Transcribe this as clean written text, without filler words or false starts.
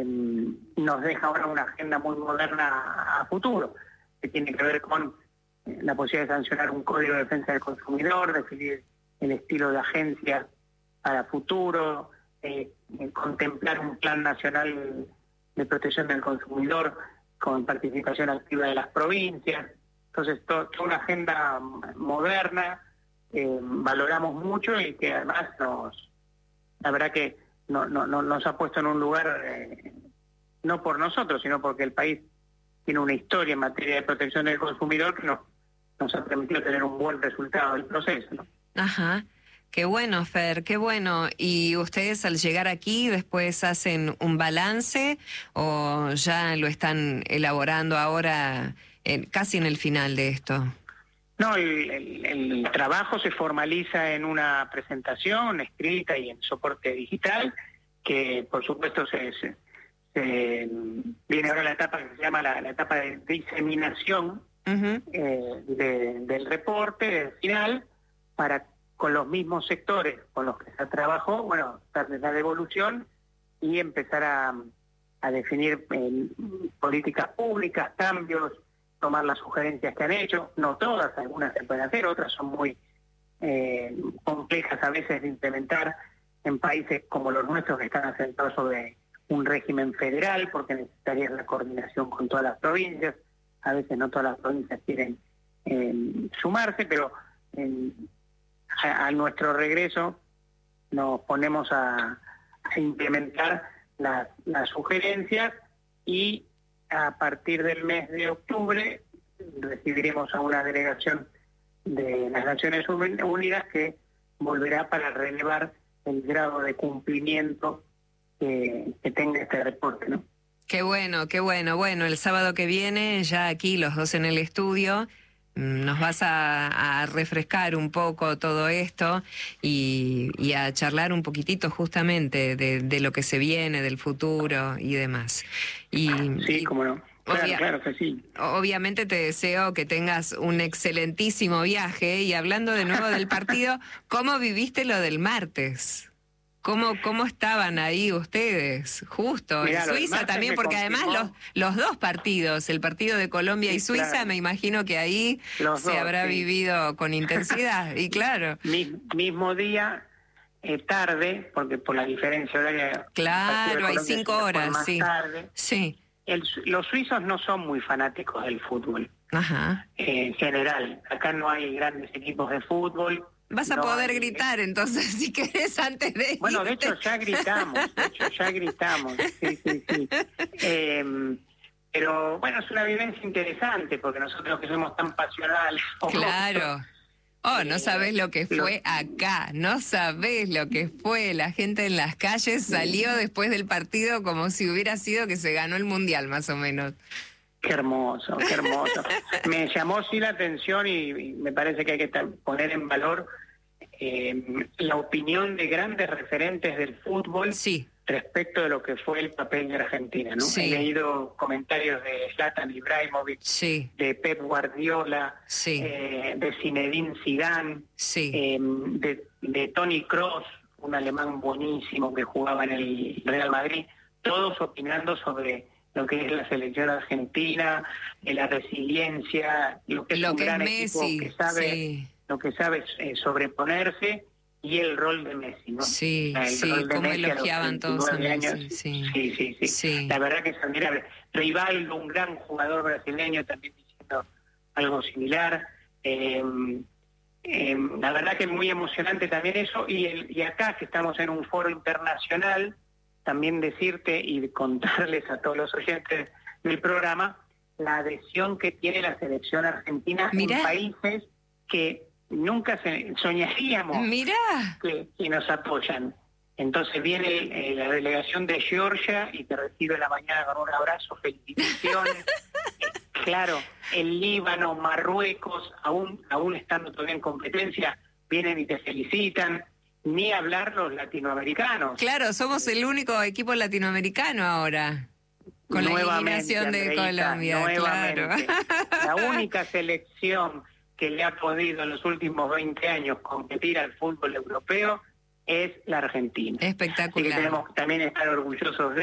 nos deja ahora una agenda muy moderna a futuro, que tiene que ver con la posibilidad de sancionar un código de defensa del consumidor, definir el estilo de agencias para futuro, contemplar un plan nacional de protección del consumidor con participación activa de las provincias. Entonces, toda una agenda moderna, valoramos mucho y que además la verdad que nos ha puesto en un lugar, no por nosotros, sino porque el país tiene una historia en materia de protección del consumidor que nos ha permitido tener un buen resultado del proceso, ¿no? Ajá. Qué bueno, Fer, qué bueno. ¿Y ustedes al llegar aquí después hacen un balance o ya lo están elaborando ahora casi en el final de esto? No, el trabajo se formaliza en una presentación escrita y en soporte digital, que por supuesto se viene ahora la etapa que se llama la etapa de diseminación del reporte final, para con los mismos sectores con los que se trabajó, bueno, darles la devolución y empezar a definir políticas públicas, cambios, tomar las sugerencias que han hecho, no todas, algunas se pueden hacer, otras son muy complejas a veces de implementar en países como los nuestros que están asentados sobre un régimen federal, porque necesitarían la coordinación con todas las provincias. A veces no todas las provincias quieren sumarse, pero a nuestro regreso nos ponemos a implementar las sugerencias y a partir del mes de octubre recibiremos a una delegación de las Naciones Unidas que volverá para relevar el grado de cumplimiento que tenga este reporte, ¿no? Qué bueno, qué bueno. Bueno, el sábado que viene, ya aquí los dos en el estudio, nos vas a refrescar un poco todo esto y a charlar un poquitito justamente de lo que se viene, del futuro y demás. Sí, cómo no. Claro que sí. Obviamente te deseo que tengas un excelentísimo viaje. Y hablando de nuevo del partido, ¿cómo viviste lo del martes? ¿Cómo estaban ahí ustedes? Justo, Mirá, en Suiza también, porque además los dos partidos, el partido de Colombia y Suiza, claro, me imagino que ahí se habrá vivido con intensidad, y claro. Mismo día, tarde, porque por la diferencia horaria... Claro, hay 5 horas, sí. Tarde. Sí. Los suizos no son muy fanáticos del fútbol. Ajá. En general, acá no hay grandes equipos de fútbol. Vas a poder gritar entonces, si querés, antes de irte. Bueno, de hecho ya gritamos, sí. Pero bueno, es una vivencia interesante, porque nosotros que somos tan pasionales... Claro. No sabés lo que fue acá, no sabés lo que fue. La gente en las calles salió después del partido como si hubiera sido que se ganó el Mundial, más o menos. Qué hermoso, qué hermoso. Me llamó sí la atención y me parece que hay que poner en valor la opinión de grandes referentes del fútbol, sí, respecto de lo que fue el papel de Argentina, ¿no? Sí. He leído comentarios de Zlatan Ibrahimovic, sí, de Pep Guardiola, sí, de Zinedine Zidane, sí, de Toni Kroos, un alemán buenísimo que jugaba en el Real Madrid, todos opinando sobre lo que es la selección argentina, la resiliencia, lo que es un gran equipo que sabe, sí, lo que sabe sobreponerse, y el rol de Messi, ¿no? Sí, cómo elogiaban todos a Messi. Sí. La verdad que es admirable. Rivaldo, un gran jugador brasileño, también diciendo algo similar. La verdad que es muy emocionante también eso, y acá que estamos en un foro internacional, también decirte y contarles a todos los oyentes del programa la adhesión que tiene la selección argentina en países que nunca soñaríamos que nos apoyan. Entonces viene la delegación de Georgia y te recibe en la mañana con un abrazo, felicitaciones. Claro, el Líbano, Marruecos, aún estando todavía en competencia, vienen y te felicitan. Ni hablar los latinoamericanos. Claro, somos el único equipo latinoamericano ahora, con la eliminación de Colombia. Claro. La única selección que le ha podido en los últimos 20 años competir al fútbol europeo es la Argentina. Espectacular. Así que tenemos que también estar orgullosos de